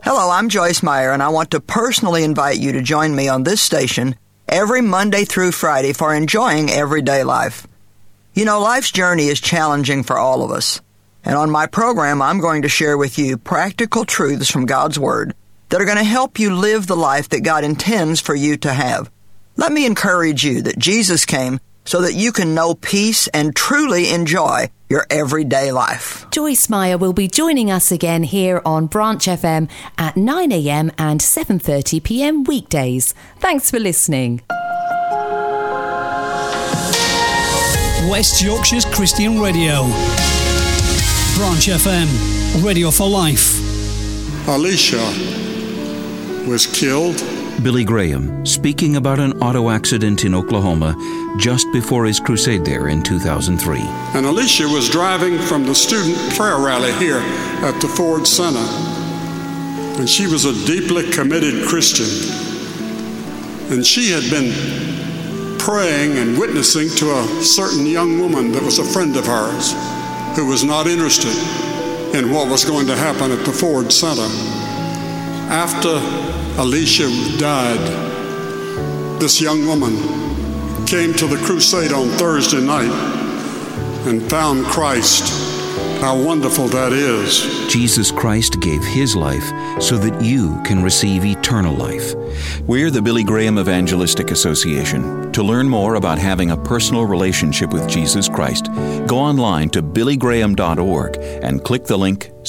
Hello, I'm Joyce Meyer, and I want to personally invite you to join me on this station every Monday through Friday for enjoying everyday life. You know, life's journey is challenging for all of us. And on my program, I'm going to share with you practical truths from God's Word that are going to help you live the life that God intends for you to have. Let me encourage you that Jesus came so that you can know peace and truly enjoy your everyday life. Joyce Meyer will be joining us again here on Branch FM at 9 a.m. and 7:30 p.m. weekdays. Thanks for listening. West Yorkshire's Christian Radio. Branch FM, Radio for Life. Alicia was killed. Billy Graham, speaking about an auto accident in Oklahoma just before his crusade there in 2003. And Alicia was driving from the student prayer rally here at the Ford Center. And she was a deeply committed Christian. And she had been praying and witnessing to a certain young woman that was a friend of hers who was not interested in what was going to happen at the Ford Center. After Alicia died, this young woman came to the crusade on Thursday night and found Christ. How wonderful that is. Jesus Christ gave his life so that you can receive eternal life. We're the Billy Graham Evangelistic Association. To learn more about having a personal relationship with Jesus Christ, go online to billygraham.org and click the link